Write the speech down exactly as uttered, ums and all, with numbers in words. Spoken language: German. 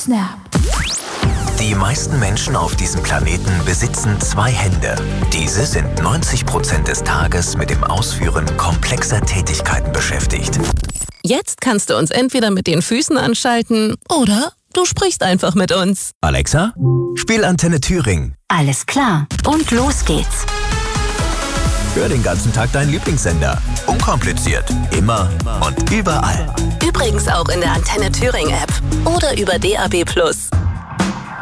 Snap. Die meisten Menschen auf diesem Planeten besitzen zwei Hände. Diese sind neunzig Prozent des Tages mit dem Ausführen komplexer Tätigkeiten beschäftigt. Jetzt kannst du uns entweder mit den Füßen anschalten oder du sprichst einfach mit uns. Alexa, spiel Antenne Thüringen. Alles klar. Und los geht's. Hör den ganzen Tag deinen Lieblingssender. Unkompliziert, immer und überall. Übrigens auch in der Antenne Thüringen App oder über D A B plus.